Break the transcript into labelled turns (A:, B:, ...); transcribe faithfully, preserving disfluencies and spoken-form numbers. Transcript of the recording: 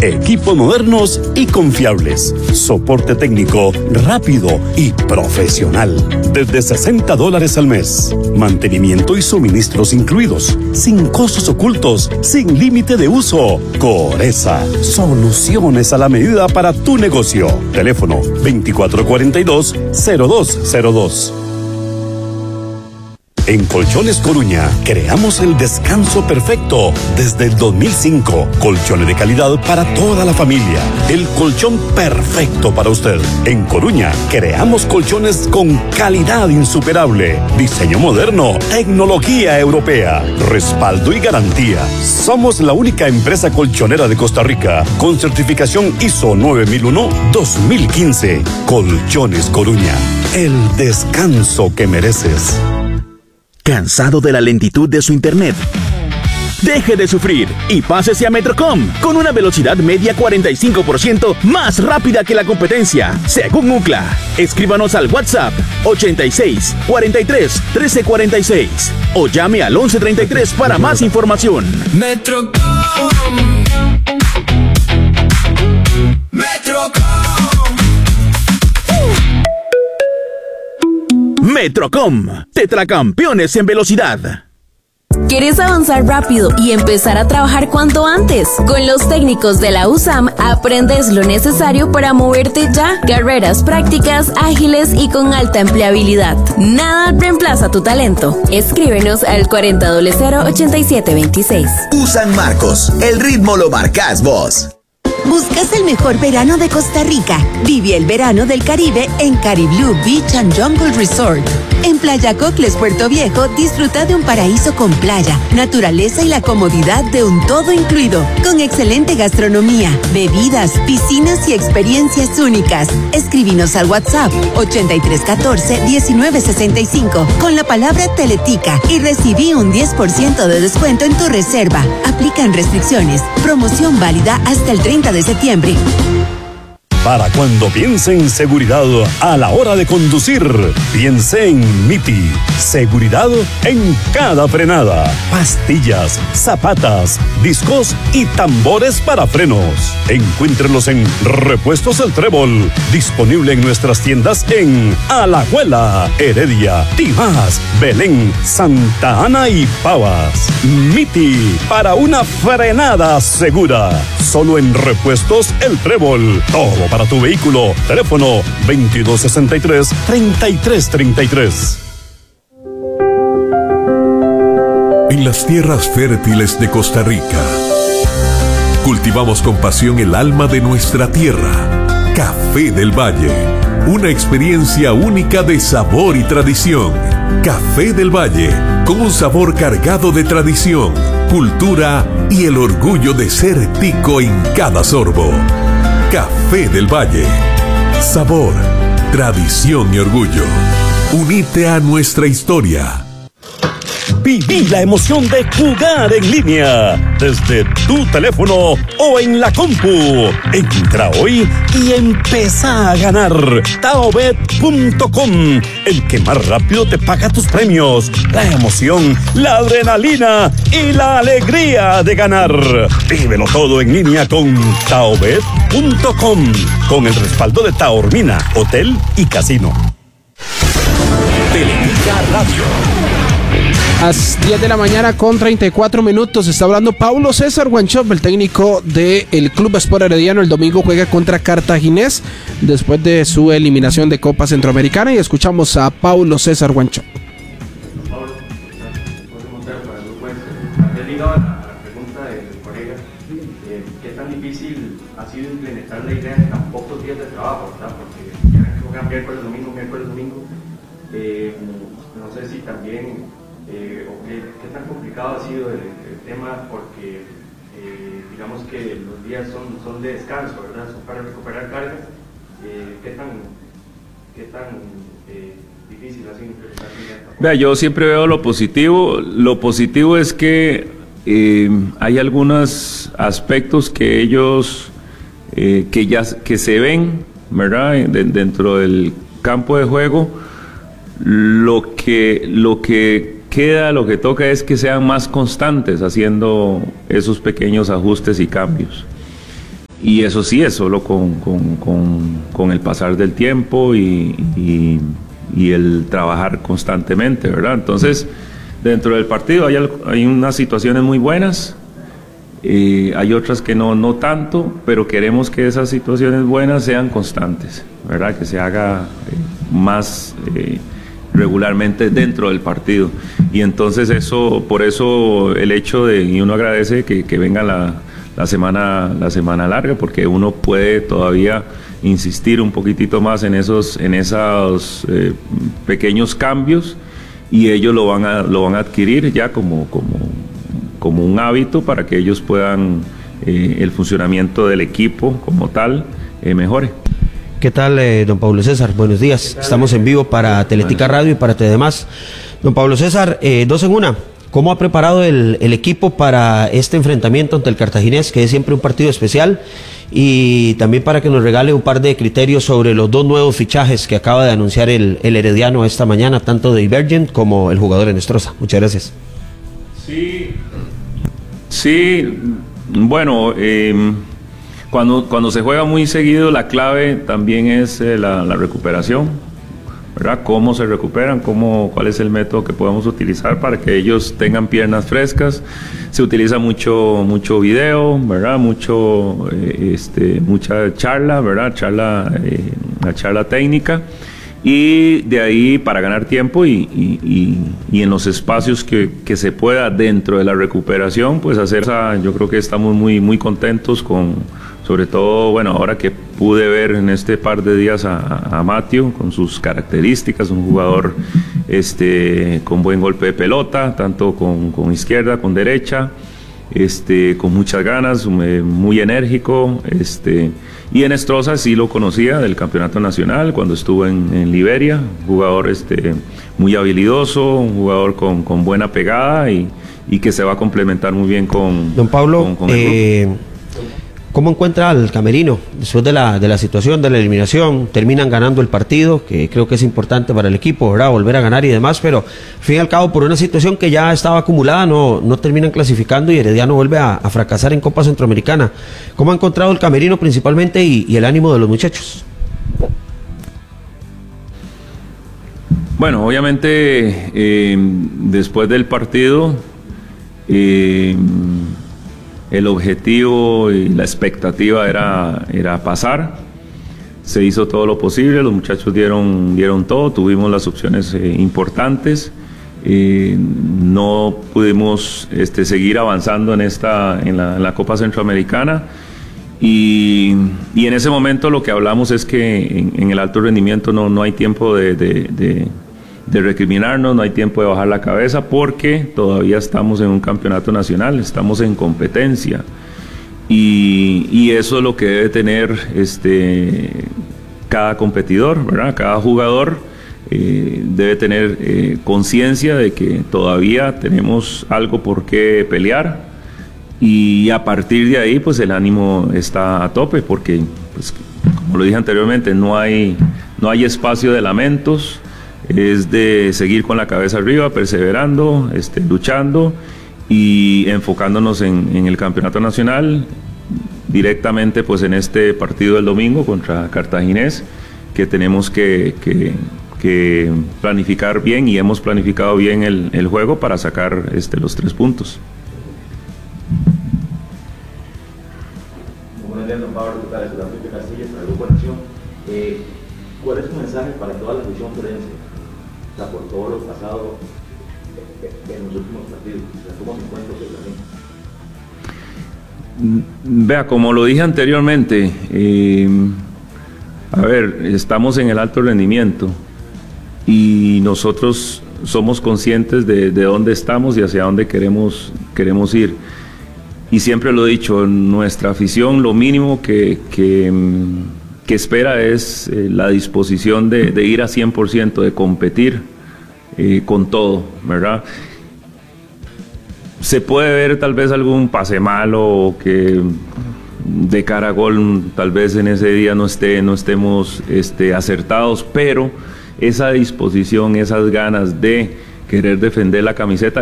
A: Equipos modernos y confiables. Soporte técnico rápido y profesional. Desde sesenta dólares al mes. Mantenimiento y suministros incluidos. Sin costos ocultos. Sin límite de uso. Coresa. Soluciones a la medida para tu negocio. Teléfono veinticuatro cuarenta y dos, cero dos cero dos. En Colchones Coruña, creamos el descanso perfecto desde el dos mil cinco. Colchones de calidad para toda la familia. El colchón perfecto para usted. En Coruña, creamos colchones con calidad insuperable. Diseño moderno, tecnología europea, respaldo y garantía. Somos la única empresa colchonera de Costa Rica con certificación I S O nueve mil uno dos mil quince. Colchones Coruña, el descanso que mereces.
B: ¿Cansado de la lentitud de su internet? Deje de sufrir y pásese a Metrocom con una velocidad media cuarenta y cinco por ciento más rápida que la competencia, según Ookla. Escríbanos al WhatsApp ochenta y seis, cuarenta y tres, trece cuarenta y seis o llame al once treinta y tres para más información.
C: Metrocom. Metrocom.
B: Metrocom, tetracampeones en velocidad.
D: ¿Quieres avanzar rápido y empezar a trabajar cuanto antes? Con los técnicos de la U S A M aprendes lo necesario para moverte ya. Carreras prácticas, ágiles y con alta empleabilidad. Nada reemplaza tu talento. Escríbenos al cuarenta cero cero, ochenta y siete veintiséis.
E: U San Marcos, el ritmo lo marcás vos.
F: ¿Buscas el mejor verano de Costa Rica? Vive el verano del Caribe en Cariblú Beach and Jungle Resort. En Playa Cocles, Puerto Viejo, disfruta de un paraíso con playa, naturaleza y la comodidad de un todo incluido, con excelente gastronomía, bebidas, piscinas y experiencias únicas. Escríbenos al WhatsApp ochenta y tres catorce, diecinueve sesenta y cinco con la palabra Teletica y recibí un diez por ciento de descuento en tu reserva. Aplican restricciones. Promoción válida hasta el treinta de septiembre.
A: Para cuando piense en seguridad a la hora de conducir, piense en MIPI. Seguridad en cada frenada. Pastillas, zapatas, discos y tambores para frenos. Encuéntrenlos en Repuestos El Trébol. Disponible en nuestras tiendas en Alajuela, Heredia, Tibás, Belén, Santa Ana y Pavas. MIPI, para una frenada segura. Solo en Repuestos El Trébol. Todo para tu vehículo. Teléfono veintidós sesenta y tres, treinta y tres treinta y tres.
G: En las tierras fértiles de Costa Rica, cultivamos con pasión el alma de nuestra tierra. Café del Valle, una experiencia única de sabor y tradición. Café del Valle, con un sabor cargado de tradición, cultura y el orgullo de ser tico en cada sorbo. Café del Valle. Sabor, tradición y orgullo. Unite a nuestra historia.
A: Viví la emoción de jugar en línea desde tu teléfono o en la compu. Entra hoy y empezá a ganar. Taobet punto com, el que más rápido te paga tus premios. La emoción, la adrenalina y la alegría de ganar. Vívelo todo en línea con Taobet punto com, con el respaldo de Taormina, Hotel y Casino.
B: Teletica Radio.
H: A las diez de la mañana con treinta y cuatro minutos está hablando Paulo César Wanchope, el técnico del Club Sport Herediano. El domingo juega contra Cartaginés después de su eliminación de Copa Centroamericana y escuchamos a Paulo César Wanchope.
I: Ligado a la pregunta del colega, eh, ¿qué tan difícil ha sido implementar la idea en tan pocos días de trabajo, ¿verdad? Porque tienen que jugar miércoles, domingo, miércoles, domingo. Eh, no sé si también Eh, o qué, qué tan complicado ha sido el, el tema, porque eh, digamos que los días son, son de descanso, ¿verdad? Son para recuperar cargas. Eh, ¿Qué tan, qué tan eh, difícil ha sido implementar la idea?
J: Vea, yo siempre veo lo positivo. Lo positivo es que eh, hay algunos aspectos que ellos eh, que ya que se ven, ¿verdad? De, dentro del campo de juego. Lo que lo que queda, lo que toca es que sean más constantes haciendo esos pequeños ajustes y cambios. y eso sí es solo con, con, con, con el pasar del tiempo y, y, y el trabajar constantemente, ¿verdad? Entonces, dentro del partido hay, hay unas situaciones muy buenas, eh, hay otras que no, no tanto, pero queremos que esas situaciones buenas sean constantes, ¿verdad? Que se haga eh, más eh, regularmente dentro del partido. Y entonces eso, por eso el hecho de, y uno agradece que, que venga la, la semana, la semana larga, porque uno puede todavía insistir un poquitito más en esos, en esos eh, pequeños cambios, y ellos lo van a, lo van a adquirir ya como, como, como un hábito para que ellos puedan, eh, el funcionamiento del equipo como tal, eh, mejore.
C: ¿Qué tal, eh, don Pablo César? Buenos días. Estamos en vivo para Teletica Radio y para Tedemás. Don Pablo César, eh, dos en una. ¿Cómo ha preparado el, el equipo para este enfrentamiento ante el Cartaginés, que es siempre un partido especial? Y también para que nos regale un par de criterios sobre los dos nuevos fichajes que acaba de anunciar el, el Herediano esta mañana, tanto de Divergent como el jugador Enestrosa. Muchas gracias.
J: Sí, sí, bueno, eh, cuando, cuando se juega muy seguido, la clave también es eh, la, la recuperación, ¿verdad? Cómo se recuperan, cómo, cuál es el método que podemos utilizar para que ellos tengan piernas frescas. Se utiliza mucho mucho video, ¿verdad? Mucho eh, este mucha charla, ¿verdad? Charla eh, la charla técnica, y de ahí para ganar tiempo y, y, y, y en los espacios que, que se pueda dentro de la recuperación, pues hacer esa, yo creo que estamos muy muy contentos con, sobre todo, bueno, ahora que pude ver en este par de días a, a Matthew con sus características, un jugador este, con buen golpe de pelota, tanto con, con izquierda, con derecha, este, con muchas ganas, muy enérgico, este, y Enestrosa sí lo conocía del campeonato nacional cuando estuvo en, en Liberia, jugador este, muy habilidoso, un jugador con, con buena pegada y, y que se va a complementar muy bien con,
C: don Pablo,
J: con, con el
C: eh...
J: grupo.
C: ¿Cómo encuentra al camerino después de la, de la situación de la eliminación? Terminan ganando el partido, que creo que es importante para el equipo, ¿verdad? Volver a ganar y demás, pero al fin y al cabo, por una situación que ya estaba acumulada, no, no terminan clasificando y Herediano vuelve a, a fracasar en Copa Centroamericana. ¿Cómo ha encontrado el camerino principalmente y, y el ánimo de los muchachos?
J: Bueno, obviamente, eh, después del partido, eh, el objetivo y la expectativa era, era pasar. Se hizo todo lo posible, los muchachos dieron, dieron todo, tuvimos las opciones eh, importantes. Eh, no pudimos este, seguir avanzando en, esta, en, la, en la Copa Centroamericana. Y, y en ese momento lo que hablamos es que en, en el alto rendimiento no, no hay tiempo de, de, de de recriminarnos, no hay tiempo de bajar la cabeza porque todavía estamos en un campeonato nacional, estamos en competencia y, y eso es lo que debe tener este, cada competidor, ¿verdad? Cada jugador eh, debe tener eh, conciencia de que todavía tenemos algo por qué pelear y a partir de ahí pues el ánimo está a tope porque pues, como lo dije anteriormente, no hay, no hay espacio de lamentos. Es de seguir con la cabeza arriba, perseverando, este, luchando y enfocándonos en, en el campeonato nacional, directamente pues en este partido del domingo contra Cartaginés, que tenemos que, que, que planificar bien y hemos planificado bien el, el juego para sacar este, los tres puntos.
K: Buenos días, don Pablo, ¿qué tal? Felipe Castillo, para el Grupo Nación. Eh, ¿Cuál es tu mensaje para toda la afición forense? O sea, por todo lo pasado en los últimos partidos, o sea, ¿cómo se encuentra usted también?
J: Vea, como lo dije anteriormente, eh, a ver, estamos en el alto rendimiento y nosotros somos conscientes de, de dónde estamos y hacia dónde queremos, queremos ir. Y siempre lo he dicho, nuestra afición lo mínimo que, que, que espera es eh, la disposición de, de ir a cien por ciento, de competir eh, con todo, ¿verdad? Se puede ver tal vez algún pase malo o que de cara a gol tal vez en ese día no, esté, no estemos este, acertados, pero esa disposición, esas ganas de querer defender la camiseta